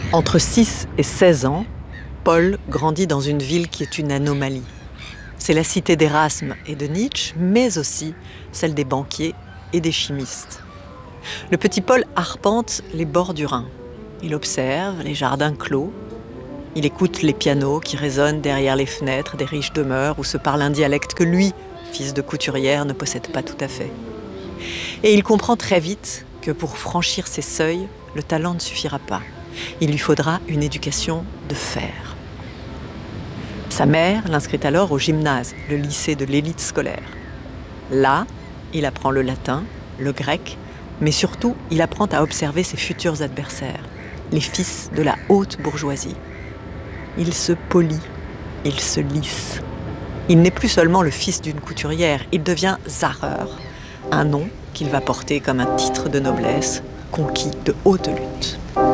Entre 6 et 16 ans, Paul grandit dans une ville qui est une anomalie. C'est la cité d'Erasme et de Nietzsche, mais aussi celle des banquiers et des chimistes. Le petit Paul arpente les bords du Rhin. Il observe les jardins clos. Il écoute les pianos qui résonnent derrière les fenêtres des riches demeures où se parle un dialecte que lui, fils de couturière, ne possède pas tout à fait. Et il comprend très vite que pour franchir ces seuils, le talent ne suffira pas. Il lui faudra une éducation de fer. Sa mère l'inscrit alors au gymnase, le lycée de l'élite scolaire. Là, il apprend le latin, le grec, mais surtout, il apprend à observer ses futurs adversaires, les fils de la haute bourgeoisie. Il se polit, il se lisse. Il n'est plus seulement le fils d'une couturière, il devient Zarreur, un nom qu'il va porter comme un titre de noblesse conquis de haute lutte.